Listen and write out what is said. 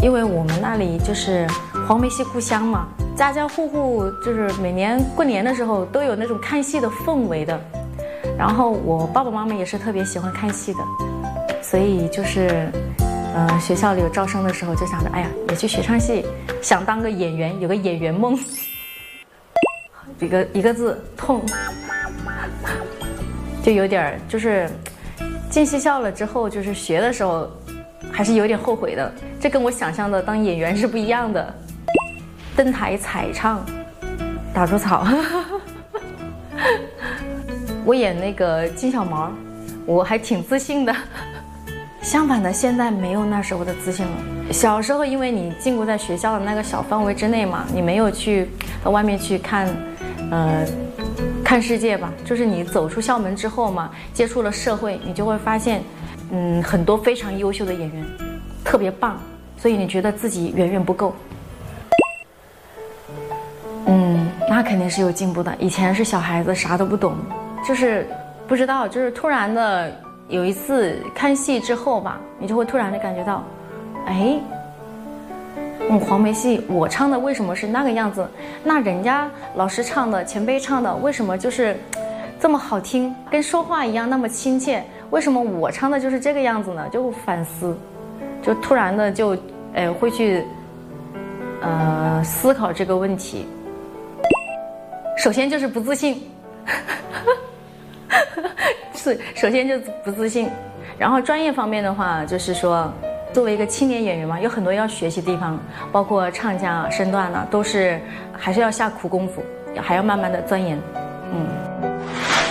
因为我们那里就是黄梅戏故乡嘛，家家户户就是每年过年的时候都有那种看戏的氛围的。然后我爸爸妈妈也是特别喜欢看戏的，所以就是学校里有招生的时候就想着，哎呀，也去学唱戏，想当个演员，有个演员梦。一个字痛，就有点就是进戏校了之后，就是学的时候还是有点后悔的，这跟我想象的当演员是不一样的。登台彩唱，打出草。我演那个金小毛，我还挺自信的。相反的，现在没有那时候的自信了。小时候因为你禁锢在学校的那个小范围之内嘛，你没有去到外面去看看世界吧。就是你走出校门之后嘛，接触了社会，你就会发现很多非常优秀的演员特别棒，所以你觉得自己远远不够。那肯定是有进步的。以前是小孩子，啥都不懂，就是不知道，就是突然的有一次看戏之后吧，你就会突然的感觉到，哎，黄梅戏我唱的为什么是那个样子？那人家老师唱的、前辈唱的，为什么就是这么好听，跟说话一样那么亲切？为什么我唱的就是这个样子呢？就反思，就突然的就会去思考这个问题。首先就是不自信。是，首先就不自信。然后专业方面的话，就是说作为一个青年演员嘛，有很多要学习的地方，包括唱腔啊、身段啊，都是还是要下苦功夫，还要慢慢的钻研。